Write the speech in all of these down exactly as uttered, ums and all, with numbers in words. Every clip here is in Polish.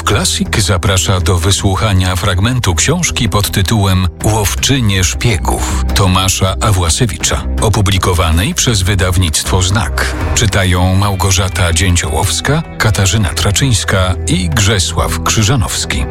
Classic zaprasza do wysłuchania fragmentu książki pod tytułem Łowczynie szpiegów Tomasza Awłasiewicza, opublikowanej przez wydawnictwo Znak. Czytają Małgorzata Dzięciołowska, Katarzyna Traczyńska i Grzesław Krzyżanowski.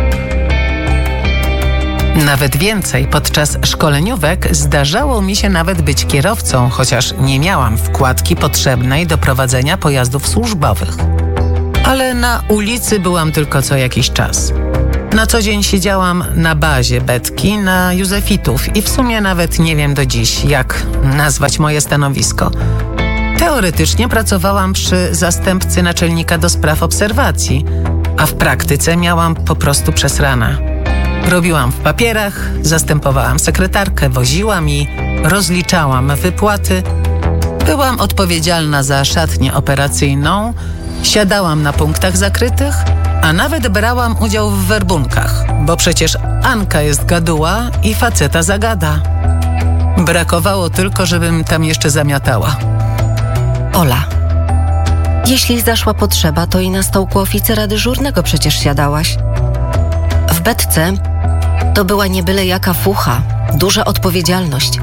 Nawet więcej, podczas szkoleniówek zdarzało mi się nawet być kierowcą, chociaż nie miałam wkładki potrzebnej do prowadzenia pojazdów służbowych. Ale na ulicy byłam tylko co jakiś czas. Na co dzień siedziałam na bazie Betki na Józefitów i w sumie nawet nie wiem do dziś, jak nazwać moje stanowisko. Teoretycznie pracowałam przy zastępcy naczelnika do spraw obserwacji, a w praktyce miałam po prostu przesrana. Robiłam w papierach, zastępowałam sekretarkę, woziłam i rozliczałam wypłaty. Byłam odpowiedzialna za szatnię operacyjną, siadałam na punktach zakrytych, a nawet brałam udział w werbunkach, bo przecież Anka jest gaduła i faceta zagada. Brakowało tylko, żebym tam jeszcze zamiatała. Ola, jeśli zaszła potrzeba, to i na stołku oficera dyżurnego przecież siadałaś. W Betce to była nie byle jaka fucha, duża odpowiedzialność.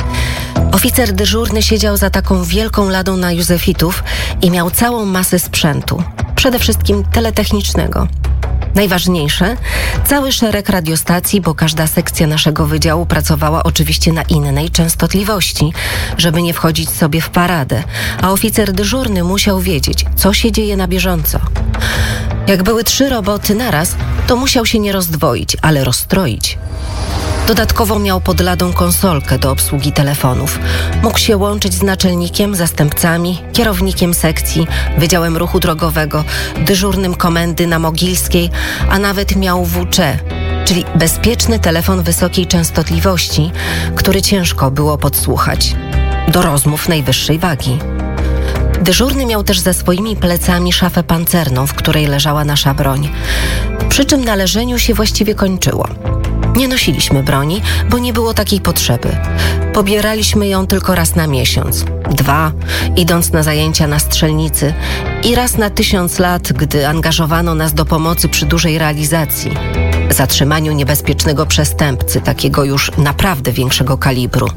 Oficer dyżurny siedział za taką wielką ladą na Józefitów i miał całą masę sprzętu, przede wszystkim teletechnicznego. Najważniejsze, cały szereg radiostacji, bo każda sekcja naszego wydziału pracowała oczywiście na innej częstotliwości, żeby nie wchodzić sobie w paradę, a oficer dyżurny musiał wiedzieć, co się dzieje na bieżąco. Jak były trzy roboty naraz, to musiał się nie rozdwoić, ale rozstroić. Dodatkowo miał pod ladą konsolkę do obsługi telefonów. Mógł się łączyć z naczelnikiem, zastępcami, kierownikiem sekcji, Wydziałem Ruchu Drogowego, dyżurnym komendy na Mogilskiej, a nawet miał W C, czyli bezpieczny telefon wysokiej częstotliwości, który ciężko było podsłuchać. Do rozmów najwyższej wagi. Dyżurny miał też za swoimi plecami szafę pancerną, w której leżała nasza broń. Przy czym na leżeniu się właściwie kończyło. Nie nosiliśmy broni, bo nie było takiej potrzeby. Pobieraliśmy ją tylko raz na miesiąc, dwa, idąc na zajęcia na strzelnicy i raz na tysiąc lat, gdy angażowano nas do pomocy przy dużej realizacji, zatrzymaniu niebezpiecznego przestępcy, takiego już naprawdę większego kalibru.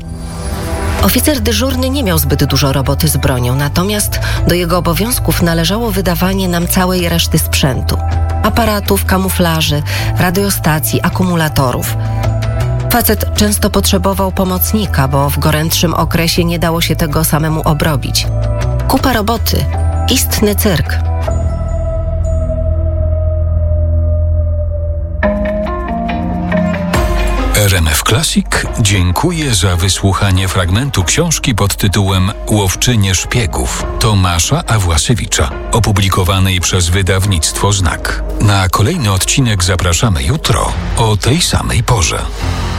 Oficer dyżurny nie miał zbyt dużo roboty z bronią, natomiast do jego obowiązków należało wydawanie nam całej reszty sprzętu. Aparatów, kamuflaży, radiostacji, akumulatorów. Facet często potrzebował pomocnika, bo w gorętszym okresie nie dało się tego samemu obrobić. Kupa roboty, istny cyrk. R M F Classic dziękuję za wysłuchanie fragmentu książki pod tytułem Łowczynie szpiegów Tomasza Awłasiewicza, opublikowanej przez wydawnictwo Znak. Na kolejny odcinek zapraszamy jutro o tej samej porze.